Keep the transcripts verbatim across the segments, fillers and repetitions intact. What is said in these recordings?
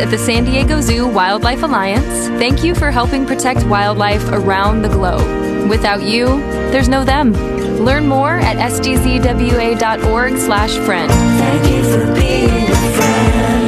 at the San Diego Zoo Wildlife Alliance thank you for helping protect wildlife around the globe. Without you, there's no them. Learn more at s d z w a dot org slash friend. Thank you for being a friend.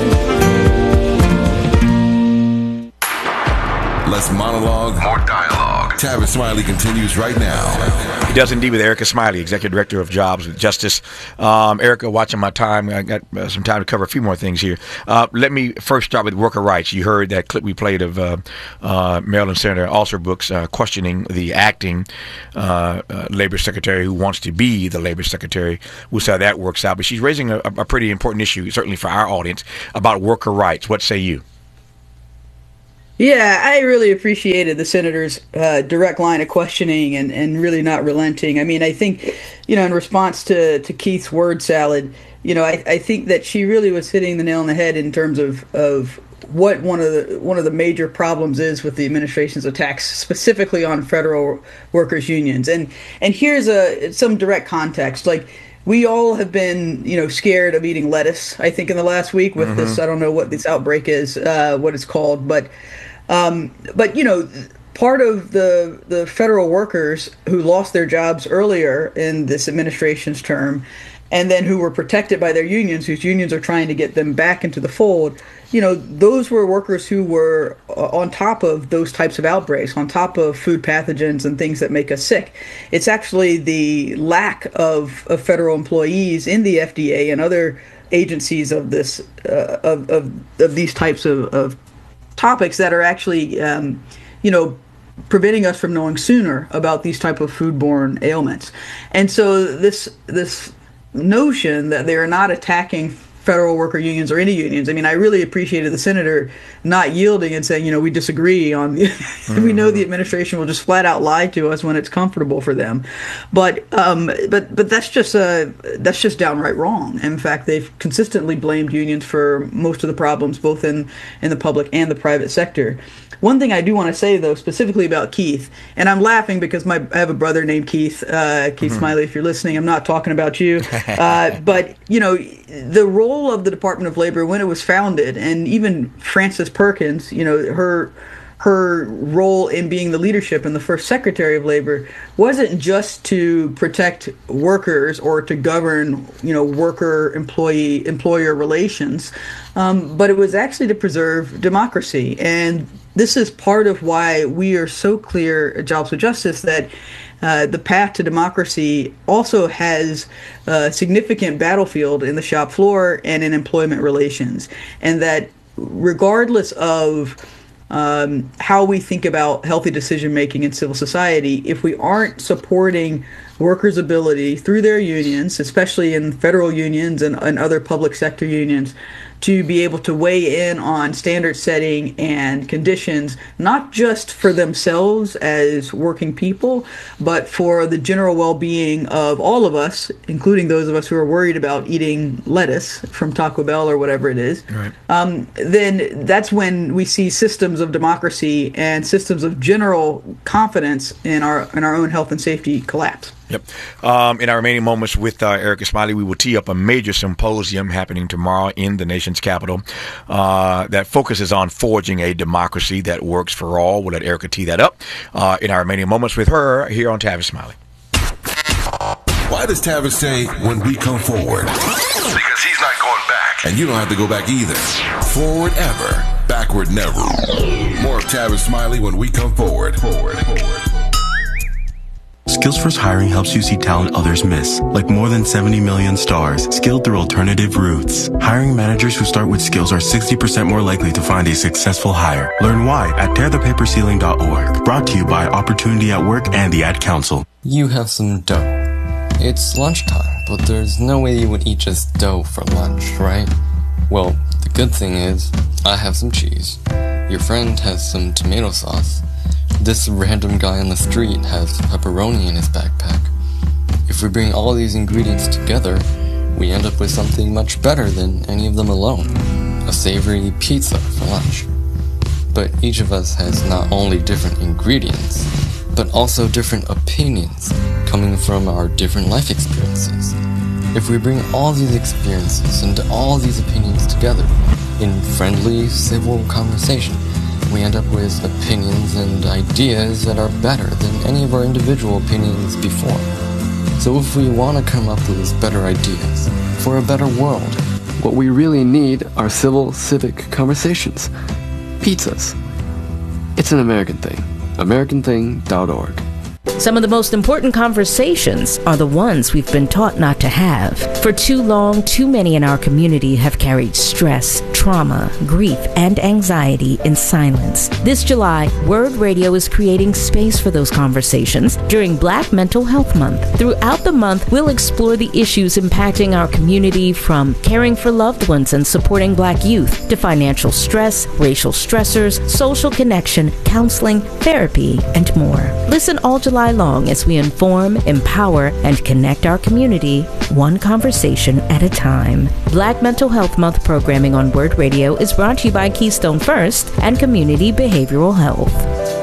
Less monologue, more dialogue. Tavis Smiley continues right now. He does indeed with Erica Smiley, Executive Director of Jobs with Justice. Um, Erica, watching my time, I got uh, some time to cover a few more things here. Uh, let me first start with worker rights. You heard that clip we played of uh, uh, Maryland Senator Alsobrooks uh, questioning the acting uh, uh, Labor Secretary who wants to be the Labor Secretary. We'll see how that works out. But she's raising a, a pretty important issue, certainly for our audience, about worker rights. What say you? Yeah, I really appreciated the senator's uh, direct line of questioning and, and really not relenting. I mean, I think, you know, in response to, to Keith's word salad, you know, I, I think that she really was hitting the nail on the head in terms of, of what one of the one of the major problems is with the administration's attacks, specifically on federal workers' unions. And and here's a some direct context. Like, we all have been, you know, scared of eating lettuce, I think, in the last week with mm-hmm. this. I don't know what this outbreak is, uh, what it's called, but. Um, but, you know, part of the the federal workers who lost their jobs earlier in this administration's term and then who were protected by their unions, whose unions are trying to get them back into the fold, you know, those were workers who were on top of those types of outbreaks, on top of food pathogens and things that make us sick. It's actually the lack of, of federal employees in the F D A and other agencies of this uh, of, of of these types of, of topics that are actually, um, you know, preventing us from knowing sooner about these type of foodborne ailments. And so this this notion that they are not attacking federal worker unions or any unions. I mean, I really appreciated the senator not yielding and saying, you know, we disagree on the, mm-hmm. we know the administration will just flat out lie to us when it's comfortable for them. But um, but but that's just uh, that's just downright wrong. In fact, they've consistently blamed unions for most of the problems, both in, in the public and the private sector. One thing I do want to say, though, specifically about Keith, and I'm laughing because my I have a brother named Keith, uh, Keith mm-hmm. Smiley, if you're listening, I'm not talking about you. Uh, but, you know, the role of the Department of Labor when it was founded, and even Frances Perkins, you know, her her role in being the leadership and the first Secretary of Labor wasn't just to protect workers or to govern, you know, worker employee employer relations, um, but it was actually to preserve democracy. And this is part of why we are so clear at Jobs with Justice that uh, the path to democracy also has a significant battlefield in the shop floor and in employment relations, and that regardless of Um, how we think about healthy decision-making in civil society, if we aren't supporting workers' ability through their unions, especially in federal unions and, and other public sector unions, to be able to weigh in on standard setting and conditions, not just for themselves as working people, but for the general well-being of all of us, including those of us who are worried about eating lettuce from Taco Bell or whatever it is, right. um, then that's when we see systems of democracy and systems of general confidence in our in our own health and safety collapse. Yep. Um, in our remaining moments with uh, Erica Smiley, we will tee up a major symposium happening tomorrow in the nation's capital uh, that focuses on forging a democracy that works for all. We'll let Erica tee that up uh, in our remaining moments with her here on Tavis Smiley. Why does Tavis say, when we come forward? Because he's not going back. And you don't have to go back either. Forward ever, backward never. More of Tavis Smiley when we come forward. Forward, forward. Skills First Hiring helps you see talent others miss, like more than seventy million stars, skilled through alternative routes. Hiring managers who start with skills are sixty percent more likely to find a successful hire. Learn why at tear the paper ceiling dot org. Brought to you by Opportunity at Work and the Ad Council. You have some dough. It's lunchtime, but there's no way you would eat just dough for lunch, right? Well, the good thing is, I have some cheese. Your friend has some tomato sauce. This random guy on the street has pepperoni in his backpack. If we bring all these ingredients together, we end up with something much better than any of them alone. A savory pizza for lunch. But each of us has not only different ingredients, but also different opinions coming from our different life experiences. If we bring all these experiences and all these opinions together, In friendly, civil conversation, we end up with opinions and ideas that are better than any of our individual opinions before. So if we want to come up with better ideas for a better world, what we really need are civil, civic conversations. Pizzas. It's an American thing. American Thing dot org. Some of the most important conversations are the ones we've been taught not to have. For too long, too many in our community have carried stress, trauma, grief, and anxiety in silence. This July, Word Radio is creating space for those conversations during Black Mental Health Month. Throughout the month, we'll explore the issues impacting our community, from caring for loved ones and supporting Black youth to financial stress, racial stressors, social connection, counseling, therapy, and more. Listen all July long as we inform, empower, and connect our community, one conversation at a time. Black Mental Health Month programming on Word Radio is brought to you by Keystone First and Community Behavioral Health.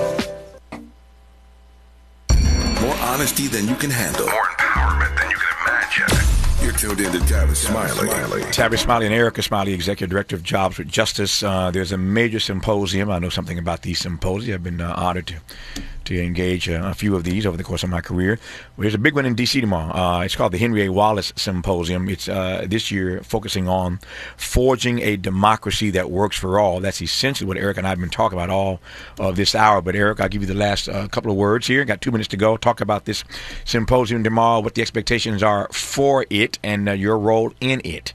More honesty than you can handle. More empowerment than you can imagine. You're tuned in to Tavis Smiley. Tavis Smiley and Erica Smiley, Executive Director of Jobs with Justice. Uh, there's a major symposium. I know something about these symposia. I've been uh, honored to to engage uh, a few of these over the course of my career. Well, there's a big one in D C tomorrow. Uh, it's called the Henry A. Wallace Symposium. It's uh, this year focusing on forging a democracy that works for all. That's essentially what Eric and I have been talking about all of this hour. But Eric, I'll give you the last uh, couple of words here. Got two minutes to go. Talk about this symposium tomorrow, what the expectations are for it, and uh, your role in it.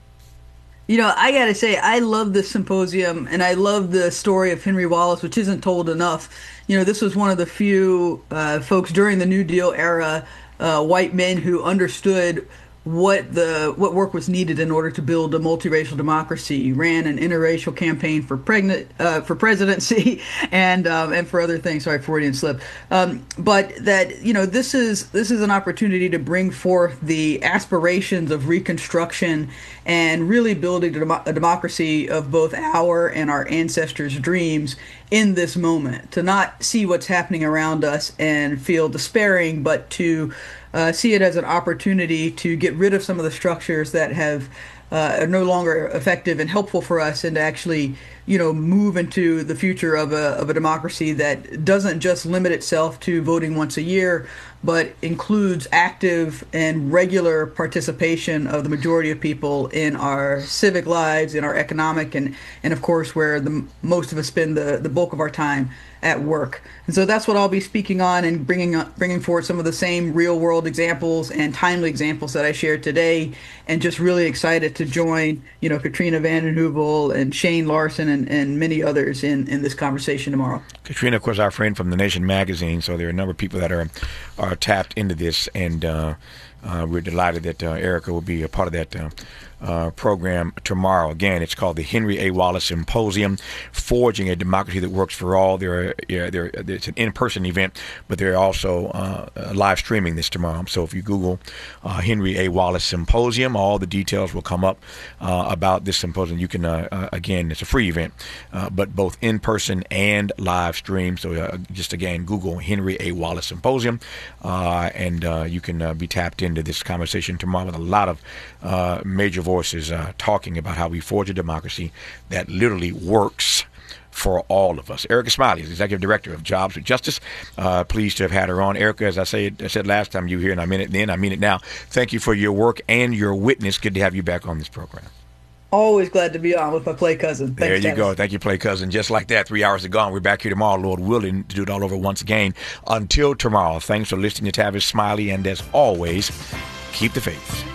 You know, I got to say, I love this symposium, and I love the story of Henry Wallace, which isn't told enough. You know, this was one of the few uh, folks during the New Deal era, uh, white men who understood what the what work was needed in order to build a multiracial democracy. He ran an interracial campaign for pregnant uh, for presidency and um, and for other things. Sorry, Freudian slip. Um, but that you know this is this is an opportunity to bring forth the aspirations of Reconstruction and really building a, dem- a democracy of both our and our ancestors' dreams in this moment. To not see what's happening around us and feel despairing, but to Uh, see it as an opportunity to get rid of some of the structures that have uh, are no longer effective and helpful for us, and to actually, you know, move into the future of a of a democracy that doesn't just limit itself to voting once a year, but includes active and regular participation of the majority of people in our civic lives, in our economic, and and of course where the most of us spend the the bulk of our time, at work. And so that's what I'll be speaking on, and bringing up, bringing forward some of the same real world examples and timely examples that I shared today, and just really excited to join, you know, Katrina vanden Heuvel and Shane Larson and, and many others in, in this conversation tomorrow. Katrina, of course, our friend from The Nation magazine, so there are a number of people that are are tapped into this, and uh, uh, we're delighted that uh, Erica will be a part of that uh, uh, program tomorrow. Again, it's called the Henry A. Wallace Symposium, Forging a Democracy That Works for All. There, are, yeah, there, it's an in-person event, but they're also uh, live streaming this tomorrow. So if you Google uh, Henry A. Wallace Symposium, all the details will come up uh, about this symposium. You can, uh, uh, again, it's a free event, uh, but both in-person and live stream. So uh, just, again, Google Henry A. Wallace Symposium, uh, and uh, you can uh, be tapped into this conversation tomorrow with a lot of uh, major voices uh, talking about how we forge a democracy that literally works for all of us. Erica Smiley is Executive Director of Jobs with Justice. Uh, pleased to have had her on. Erica, as I said, I said last time you were here, and I meant it then, I mean it now. Thank you for your work and your witness. Good to have you back on this program. Always glad to be on with my play cousin. Thanks, there you Dennis. go. Thank you, play cousin. Just like that, three hours are gone. We're back here tomorrow, Lord willing, to do it all over once again. Until tomorrow, thanks for listening to Tavis Smiley, and as always, keep the faith.